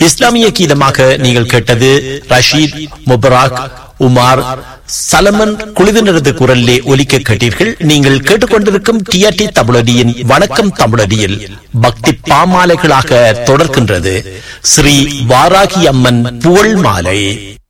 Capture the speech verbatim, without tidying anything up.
இஸ்லாமிய கீதமாக நீங்கள் கேட்டது ரஷீத், முபராக், உமார், சலமன் குழுவினரது குரலிலே ஒலிக்க கேட்டீர்கள். நீங்கள் கேட்டுக்கொண்டிருக்கும் டிஆர்டி தமிழடியின் வணக்கம் தமிழடியில் பக்தி பாமாலைகளாக தொடர்கின்றது ஸ்ரீ வாராகி அம்மன் புகழ் மாலை.